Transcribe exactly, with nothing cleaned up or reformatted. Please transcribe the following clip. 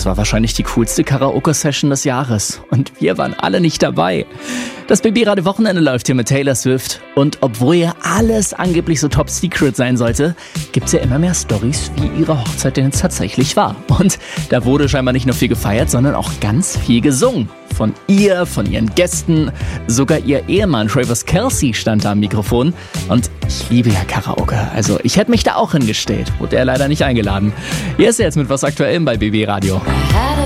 das war wahrscheinlich die coolste Karaoke-Session des Jahres. Und wir waren alle nicht dabei. Das B B-Radio Wochenende läuft hier mit Taylor Swift. Und obwohl ja alles angeblich so top secret sein sollte, gibt's ja immer mehr Storys, wie ihre Hochzeit denn jetzt tatsächlich war. Und da wurde scheinbar nicht nur viel gefeiert, sondern auch ganz viel gesungen. Von ihr, von ihren Gästen, sogar ihr Ehemann Travis Kelce stand da am Mikrofon. Und ich liebe ja Karaoke, also ich hätte mich da auch hingestellt. Wurde er leider nicht eingeladen. Hier ist er jetzt mit was Aktuellem bei B B Radio.